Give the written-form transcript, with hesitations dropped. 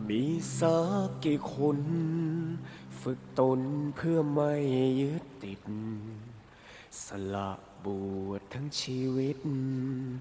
มีสักกี่คนฝึกตนเพื่อไม่ยึดติดสละบวชทั้งชีวิต